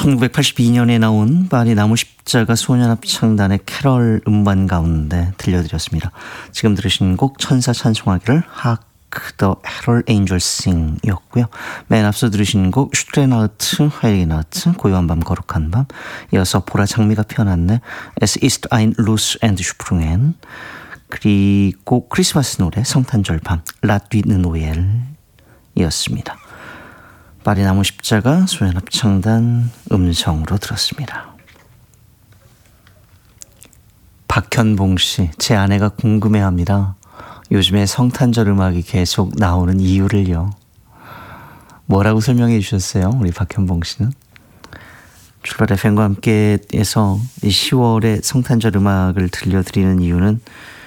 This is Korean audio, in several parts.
1982년에 나온 파리 나무십자가 소년합창단의 캐럴 음반 가운데 들려드렸습니다. 지금 들으신 곡 천사 찬송하기를 Hark the Herald Angels Sing 이었고요. 맨 앞서 들으신 곡 슈트레나우트, 헤리나우트, 고요한 밤 거룩한 밤, 이어서 보라 장미가 피어났네, Es ist ein Luz and Sprungen, 그리고 크리스마스 노래 성탄절 밤, La Nuit de Noël 이었습니다. 파리 나무십자가 소년합창단 음성으로 들었습니다. 박현봉 씨, 제 아내가 궁금해합니다. 요즘에 성탄절 음악이 계속 나오는 이유를요. 뭐라고 설명해 주셨어요? 우리 박현봉 씨는? 출발 FM과 함께해서 10월에 성탄절 음악을 들려드리는 이유는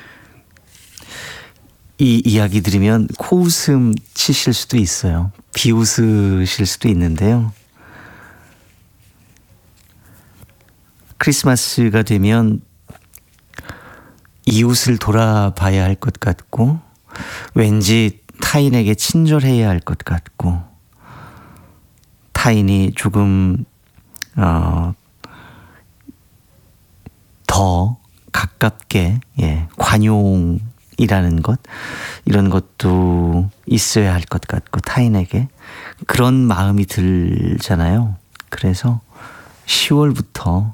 이 이야기 들으면 코웃음 치실 수도 있어요. 비웃으실 수도 있는데요. 크리스마스가 되면 이웃을 돌아봐야 할 것 같고 왠지 타인에게 친절해야 할 것 같고 타인이 조금 더 가깝게 관용이라는 것 이런 것도 있어야 할 것 같고 타인에게 그런 마음이 들잖아요. 그래서 10월부터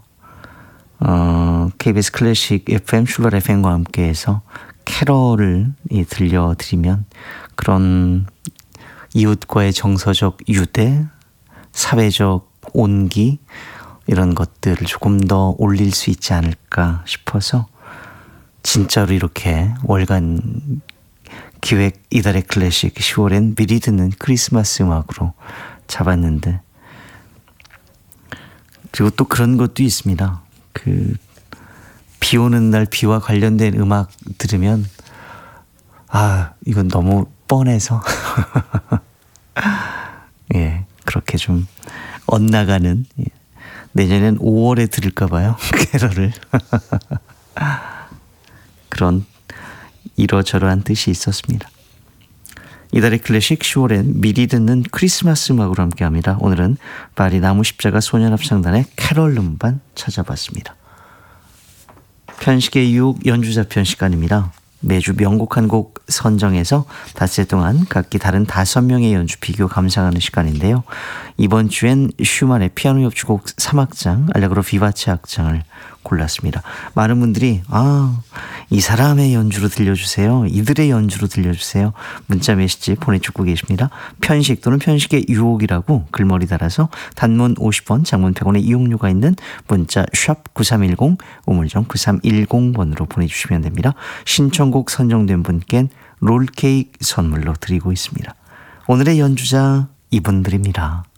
KBS 클래식 FM 출발 FM과 함께해서 캐럴을 들려드리면 그런 이웃과의 정서적 유대, 사회적 온기 이런 것들을 조금 더 올릴 수 있지 않을까 싶어서 진짜로 이렇게 월간 기획 이달의 클래식 10월엔 미리 듣는 크리스마스 음악으로 잡았는데 그리고 또 그런 것도 있습니다. 비 오는 날 비와 관련된 음악 들으면 이건 너무 뻔해서 그렇게 좀 엇나가는 내년엔 5월에 들을까 봐요. 캐럴을 그런 이러저러한 뜻이 있었습니다. 이달의 클래식 10월엔 미리 듣는 크리스마스 음악으로 함께합니다. 오늘은 파리 나무십자가 소년합창단의 캐럴 음반 찾아봤습니다. 편식의 유혹 연주자편 시간입니다. 매주 명곡 한 곡 선정해서 닷새 동안 각기 다른 5명의 연주 비교 감상하는 시간인데요. 이번 주엔 슈만의 피아노 협주곡 3악장 알레그로 비바체 악장을 골랐습니다. 많은 분들이 이 사람의 연주로 들려주세요. 이들의 연주로 들려주세요. 문자 메시지 보내주고 계십니다. 편식 또는 편식의 유혹이라고 글머리 달아서 단문 50원, 장문 100원의 이용료가 있는 문자 샵 9310, 우물정 9310번으로 보내주시면 됩니다. 신청곡 선정된 분께는 롤케이크 선물로 드리고 있습니다. 오늘의 연주자 이분들입니다.